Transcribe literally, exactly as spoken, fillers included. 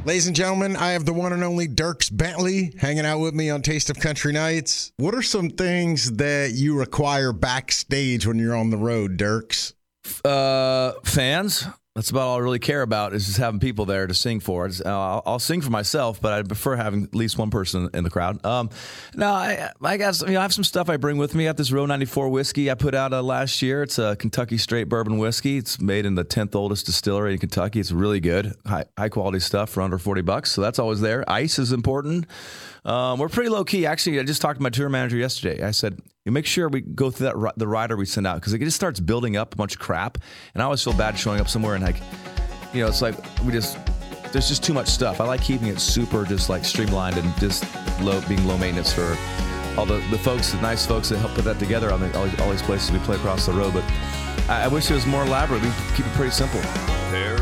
Ladies and gentlemen, I have the one and only Dierks Bentley hanging out with me on Taste of Country Nights. What are some things that you require backstage when you're on the road, Dierks? Uh, fans. That's about all I really care about is just having people there to sing for. It's, uh, I'll, I'll sing for myself, but I prefer having at least one person in the crowd. Um, no, I, I guess, you know, I have some stuff I bring with me. I got this Row ninety-four whiskey I put out uh, last year. It's a Kentucky straight bourbon whiskey. It's made in the tenth oldest distillery in Kentucky. It's really good, high, high quality stuff for under forty bucks. So that's always there. Ice is important. Um, we're pretty low key. Actually, I just talked to my tour manager yesterday. I said, you make sure we go through that the rider we send out because it just starts building up a bunch of crap, and I always feel bad showing up somewhere and like, you know, it's like we just there's just too much stuff. I like keeping it super just like streamlined and just low being low maintenance for all the, the folks, the nice folks that help put that together on the, all, all these places we play across the road. But I, I wish it was more elaborate. We keep it pretty simple.